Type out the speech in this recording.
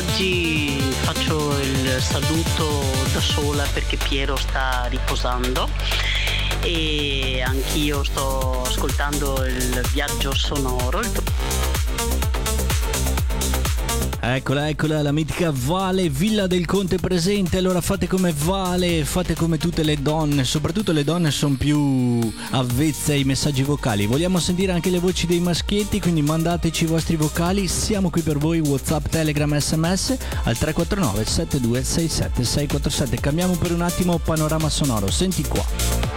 oggi faccio il saluto da sola perché Piero sta riposando e anch'io sto ascoltando il viaggio sonoro. Eccola, la mitica Vale, Villa del Conte presente. Allora fate come Vale, fate come tutte le donne, soprattutto le donne sono più avvezze ai messaggi vocali. Vogliamo sentire anche le voci dei maschietti, quindi mandateci i vostri vocali. Siamo qui per voi, WhatsApp, Telegram, SMS al 349 7267 647. Cambiamo per un attimo panorama sonoro, senti qua.